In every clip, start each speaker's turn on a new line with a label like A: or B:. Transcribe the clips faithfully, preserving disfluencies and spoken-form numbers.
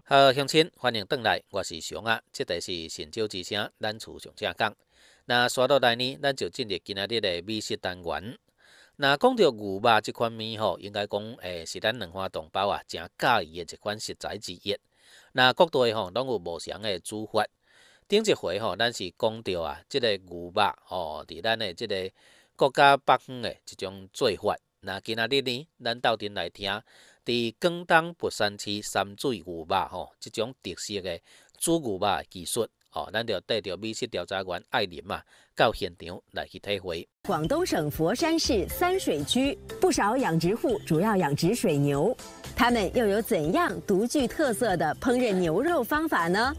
A: 好，乡亲，欢迎回来，我是熊啊。这个是神州之声，咱厝上正讲。那刷到来呢，咱就进入今仔日的美食单元。那讲到牛肉这款面吼，应该讲诶是咱两花同胞啊，真介意的一款食材之一。那各地吼拢有无同的煮法。顶一回吼，咱是讲到啊，这个牛肉吼，伫咱的这个国家北方的一种做法。那今仔日呢，咱斗阵来听。伫广东佛山市三水牛肉吼，即种特色的煮牛肉的技术，哦，咱就带着美食调查员艾琳啊，到现场来去体会。
B: 广东省佛山市三水区不少养殖户主要养殖水牛，他们又有怎样独具特色的烹饪牛肉方法呢？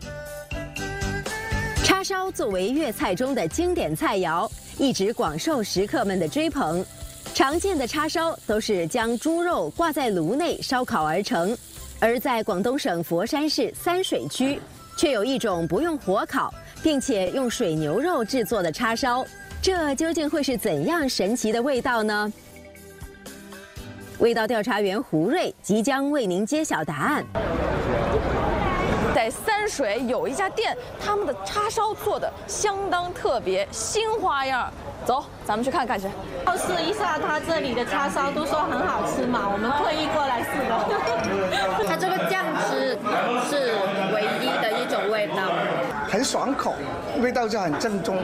B: 叉烧作为粤菜中的经典菜肴，一直广受食客们的追捧。常见的叉烧都是将猪肉挂在炉内烧烤而成，而在广东省佛山市三水区，却有一种不用火烤，并且用水牛肉制作的叉烧，这究竟会是怎样神奇的味道呢？味道调查员胡瑞即将为您揭晓答案。
C: 在三水有一家店，他们的叉烧做的相当特别，新花样。走，咱们去看看去。
D: 要试一下他这里的叉烧，都说很好吃嘛，我们特意过来试的。
E: 它这个酱汁是唯一的一种味道，
F: 很爽口，味道就很正宗。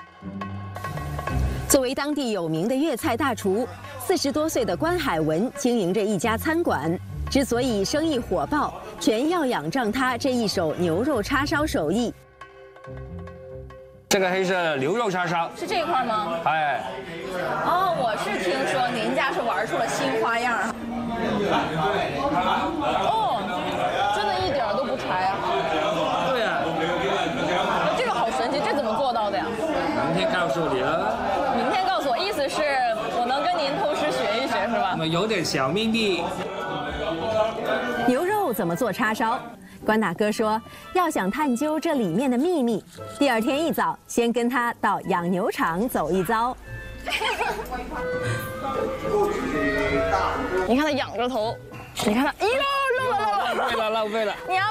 B: 作为当地有名的粤菜大厨，四十多岁的关海文经营着一家餐馆。之所以生意火爆，全要仰仗他这一手牛肉叉烧手艺。
G: 这个黑是牛肉叉烧，
C: 是这一块吗？
G: 哎，
C: 哦，我是听说您家是玩出了新花样。哦，真的一点都不柴啊。
G: 对啊，
C: 这个好神奇，这怎么做到的呀？
G: 明天告诉你了。
C: 明天告诉我，意思是我能跟您偷师学一学是吧？
G: 我们有点小秘密。
B: 牛肉怎么做叉烧？关大哥说，要想探究这里面的秘密，第二天一早先跟他到养牛场走一遭。
C: 你看他仰着头，你看他，咦，漏了漏了，
G: 浪费了，浪费了。
C: 你要